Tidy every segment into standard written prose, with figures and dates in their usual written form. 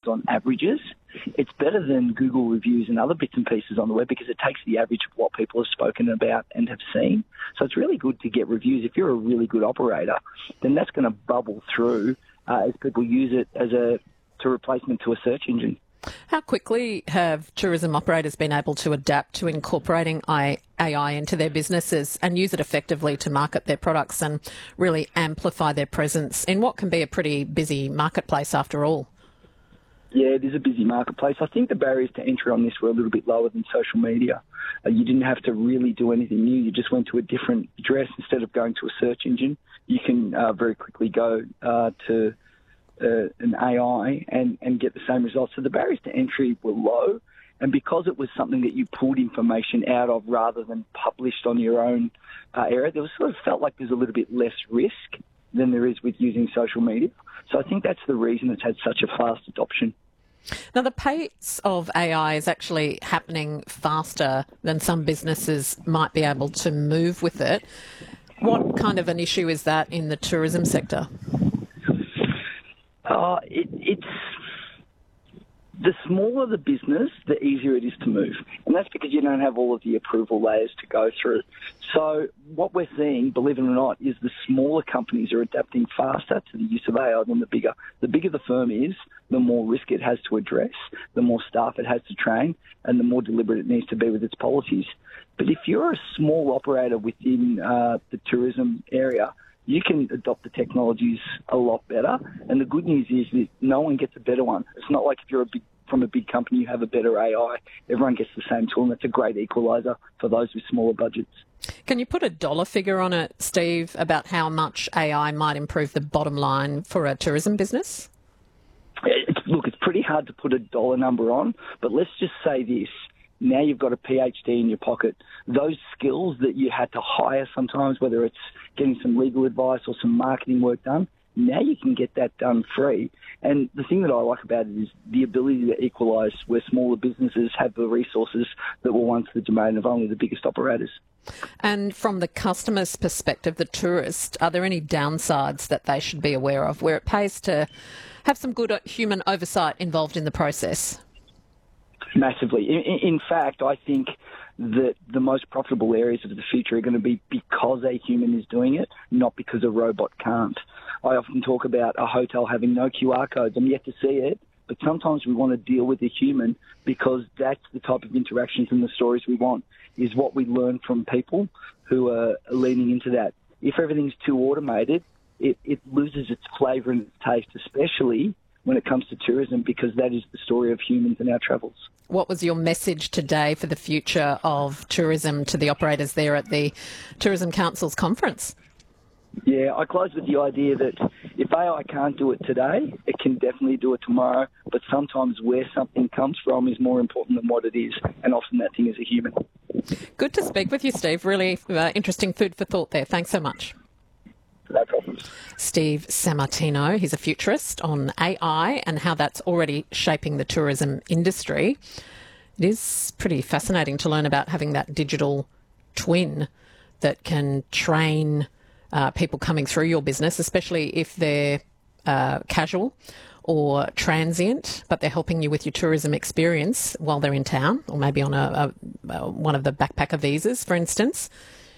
on averages. It's better than Google reviews and other bits and pieces on the web because it takes the average of what people have spoken about and have seen. So it's really good to get reviews. If you're a really good operator, then that's going to bubble through as people use it as a replacement to a search engine. How quickly have tourism operators been able to adapt to incorporating AI into their businesses and use it effectively to market their products and really amplify their presence in what can be a pretty busy marketplace after all? Yeah, it is a busy marketplace. I think the barriers to entry on this were a little bit lower than social media. You didn't have to really do anything new. You just went to a different address. Instead of going to a search engine, you can very quickly go to an AI and get the same results. So the barriers to entry were low, and because it was something that you pulled information out of rather than published on your own area, there was sort of felt like there's a little bit less risk than there is with using social media. So I think that's the reason it's had such a fast adoption. Now, the pace of AI is actually happening faster than some businesses might be able to move with it. What kind of an issue is that in the tourism sector? It's the smaller the business, the easier it is to move. And that's because you don't have all of the approval layers to go through. So what we're seeing, believe it or not, is the smaller companies are adapting faster to the use of AI than the bigger. The bigger the firm is, the more risk it has to address, the more staff it has to train, and the more deliberate it needs to be with its policies. But if you're a small operator within the tourism area, you can adopt the technologies a lot better. And the good news is that no one gets a better one. It's not like if you're from a big company, you have a better AI. Everyone gets the same tool, and that's a great equaliser for those with smaller budgets. Can you put a dollar figure on it, Steve, about how much AI might improve the bottom line for a tourism business? Look, it's pretty hard to put a dollar number on, but let's just say this. Now you've got a PhD in your pocket. Those skills that you had to hire sometimes, whether it's getting some legal advice or some marketing work done, now you can get that done free. And the thing that I like about it is the ability to equalise where smaller businesses have the resources that were once the domain of only the biggest operators. And from the customer's perspective, the tourist, are there any downsides that they should be aware of where it pays to have some good human oversight involved in the process? Massively. In fact, I think that the most profitable areas of the future are going to be because a human is doing it, not because a robot can't. I often talk about a hotel having no QR codes. I'm yet to see it, but sometimes we want to deal with a human because that's the type of interactions and the stories we want, is what we learn from people who are leaning into that. If everything's too automated, it loses its flavour and its taste, especially when it comes to tourism, because that is the story of humans and our travels. What was your message today for the future of tourism to the operators there at the Tourism Council's conference? Yeah, I close with the idea that if AI can't do it today, it can definitely do it tomorrow, but sometimes where something comes from is more important than what it is, and often that thing is a human. Good to speak with you, Steve. Really interesting food for thought there. Thanks so much. No problems. Steve Sammartino, he's a futurist on AI and how that's already shaping the tourism industry. It is pretty fascinating to learn about having that digital twin that can train people coming through your business, especially if they're casual or transient, but they're helping you with your tourism experience while they're in town, or maybe on one of the backpacker visas, for instance.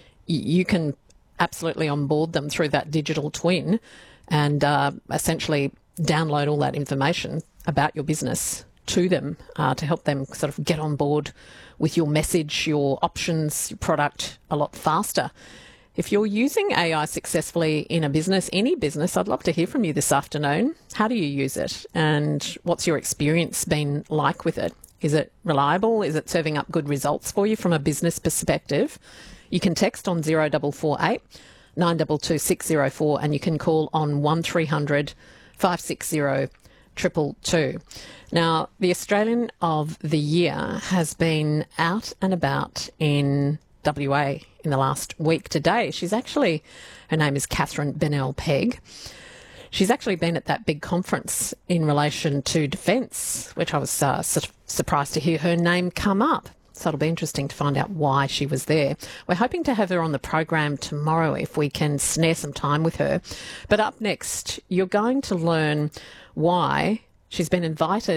You can absolutely onboard them through that digital twin and essentially download all that information about your business to them to help them sort of get on board with your message, your options, your product a lot faster. If you're using AI successfully in a business, any business, I'd love to hear from you this afternoon. How do you use it? And what's your experience been like with it? Is it reliable? Is it serving up good results for you from a business perspective? You can text on 0448 922 604 and you can call on 1300 560 222. Now, the Australian of the Year has been out and about in WA in the last week today. Her name is Catherine Bennell-Pegg. She's actually been at that big conference in relation to defence, which I was surprised to hear her name come up. So it'll be interesting to find out why she was there. We're hoping to have her on the program tomorrow if we can snare some time with her. But up next, you're going to learn why she's been invited